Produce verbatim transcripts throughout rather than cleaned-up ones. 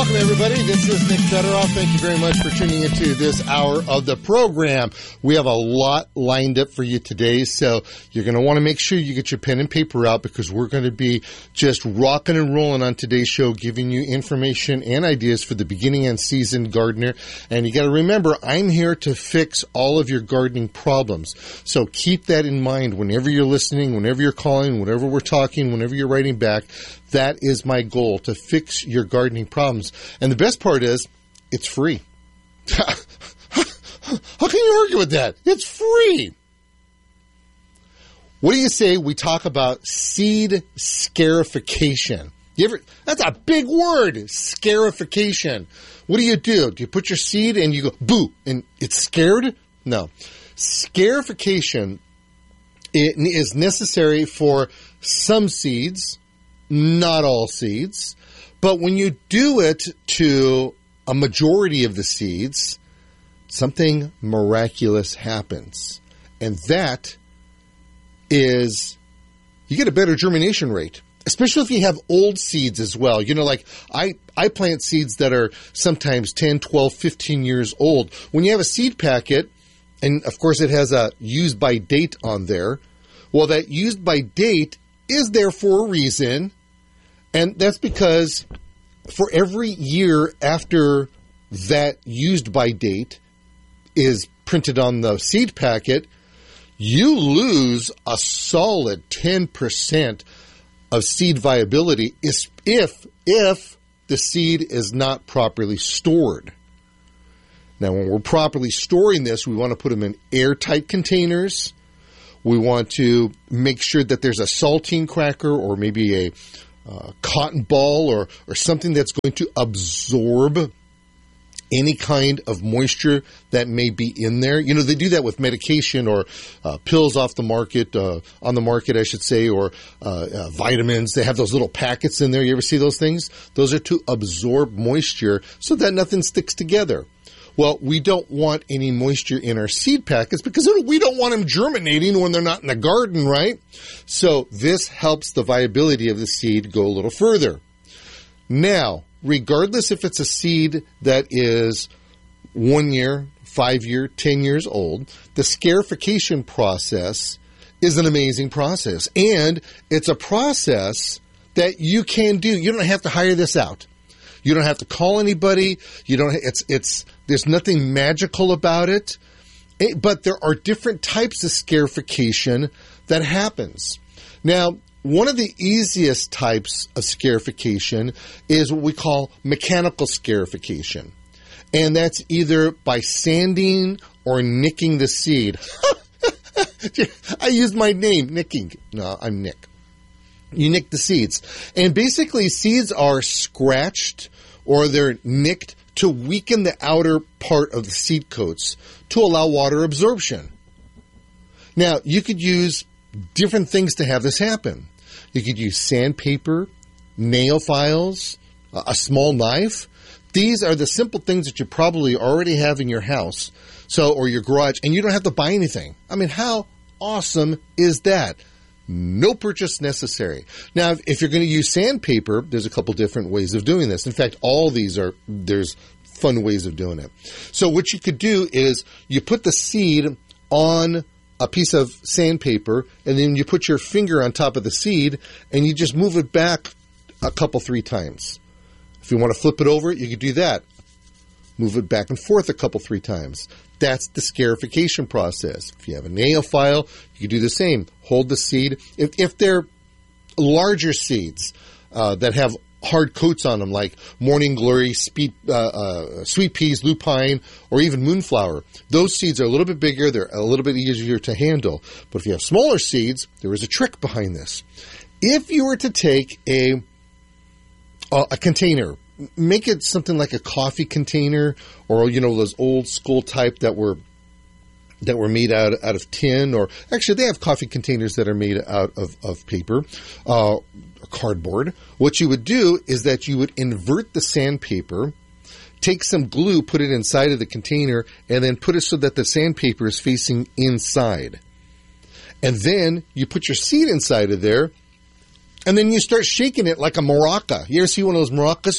Welcome, everybody. This is Nick Federoff. Thank you very much for tuning into this hour of the program. We have a lot lined up for you today, so you're going to want to make sure you get your pen and paper out because we're going to be just rocking and rolling on today's show, giving you information and ideas for the beginning and seasoned gardener. And you got to remember, I'm here to fix all of your gardening problems. So keep that in mind whenever you're listening, whenever you're calling, whenever we're talking, whenever you're writing back. That is my goal, to fix your gardening problems. And the best part is, it's free. How can you argue with that? It's free. What do you say we talk about seed scarification? You ever, that's a big word, scarification. What do you do? Do you put your seed and you go, boo, and it's scared? No. Scarification it is necessary for some seeds, not all seeds, but when you do it to a majority of the seeds, something miraculous happens. And that is, you get a better germination rate, especially if you have old seeds as well. You know, like I, I plant seeds that are sometimes ten, twelve, fifteen years old. When you have a seed packet, and of course it has a used by date on there, well, that used by date is there for a reason, and that's because for every year after that used by date is printed on the seed packet, you lose a solid ten percent of seed viability if, if the seed is not properly stored. Now, when we're properly storing this, we want to put them in airtight containers. We want to make sure that there's a saltine cracker or maybe a uh, cotton ball or, or something that's going to absorb any kind of moisture that may be in there. You know, they do that with medication or uh, pills off the market, uh, on the market, I should say, or uh, uh, vitamins. They have those little packets in there. You ever see those things? Those are to absorb moisture so that nothing sticks together. Well, we don't want any moisture in our seed packets because we don't want them germinating when they're not in the garden, right? So this helps the viability of the seed go a little further. Now, regardless if it's a seed that is one year, five year, ten years old, the scarification process is an amazing process. And it's a process that you can do. You don't have to hire this out. You don't have to call anybody. You don't. It's it's. There's nothing magical about it, it, but there are different types of scarification that happens. Now, one of the easiest types of scarification is what we call mechanical scarification, and that's either by sanding or nicking the seed. I used my name, nicking. No, I'm Nick. You nick the seeds, and basically, seeds are scratched or they're nicked to weaken the outer part of the seed coats to allow water absorption. Now, you could use different things to have this happen. You could use sandpaper, nail files, a small knife. These are the simple things that you probably already have in your house, so or your garage, and you don't have to buy anything. I mean, how awesome is that? No purchase necessary. Now, if you're going to use sandpaper, there's a couple different ways of doing this. In fact, all these are, there's fun ways of doing it. So what you could do is you put the seed on a piece of sandpaper, and then you put your finger on top of the seed, and you just move it back a couple, three times. If you want to flip it over, you could do that. Move it back and forth a couple, three times. That's the scarification process. If you have a nail file, you can do the same. Hold the seed. If, if they're larger seeds uh, that have hard coats on them, like morning glory, sweet, uh, uh, sweet peas, lupine, or even moonflower, those seeds are a little bit bigger. They're a little bit easier to handle. But if you have smaller seeds, there is a trick behind this. If you were to take a a, a container, make it something like a coffee container, or, you know, those old school type that were that were made out, out of tin, or actually they have coffee containers that are made out of, of paper, uh, cardboard. What you would do is that you would invert the sandpaper, take some glue, put it inside of the container, and then put it so that the sandpaper is facing inside. And then you put your seed inside of there, And then you start shaking it like a maraca. You ever see one of those maracas?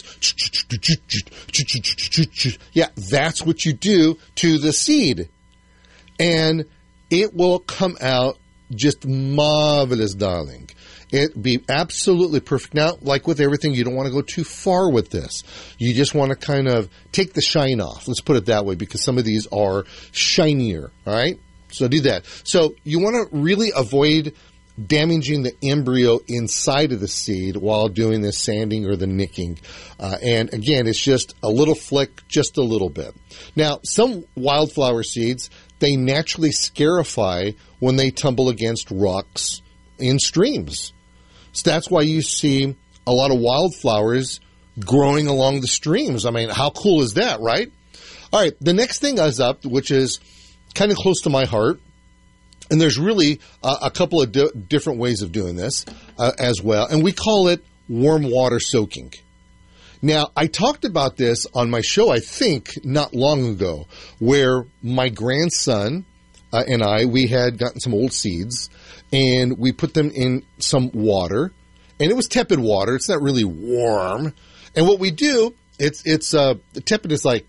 Yeah, that's what you do to the seed. And it will come out just marvelous, darling. It'd be absolutely perfect. Now, like with everything, you don't want to go too far with this. You just want to kind of take the shine off. Let's put it that way, because some of these are shinier, all right? So do that. So you want to really avoid damaging the embryo inside of the seed while doing the sanding or the nicking. Uh, and again, it's just a little flick, just a little bit. Now, some wildflower seeds, they naturally scarify when they tumble against rocks in streams. So that's why you see a lot of wildflowers growing along the streams. I mean, how cool is that, right? All right, the next thing is up, which is kind of close to my heart. And there's really uh, a couple of di- different ways of doing this uh, as well. And we call it warm water soaking. Now, I talked about this on my show, I think, not long ago, where my grandson uh, and I, we had gotten some old seeds, and we put them in some water. And it was tepid water. It's not really warm. And what we do, it's, it's uh, tepid is like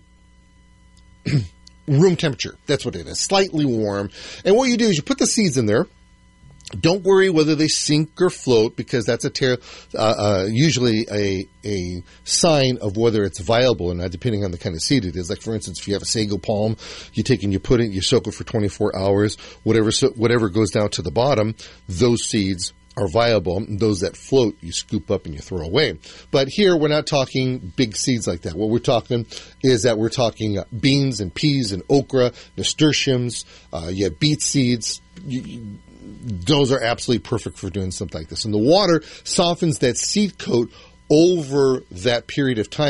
room temperature. That's what it is. Slightly warm. And what you do is you put the seeds in there. Don't worry whether they sink or float, because that's a ter- uh, uh, usually a a sign of whether it's viable or not, depending on the kind of seed it is. Like, for instance, if you have a sago palm, you take and you put it, you soak it for twenty-four hours. Whatever so, whatever goes down to the bottom, those seeds are viable. Those that float, you scoop up and you throw away. But here, we're not talking big seeds like that. What we're talking is that we're talking uh, beans and peas and okra, nasturtiums, uh, you have beet seeds. You, you, those are absolutely perfect for doing something like this. And the water softens that seed coat over that period of time.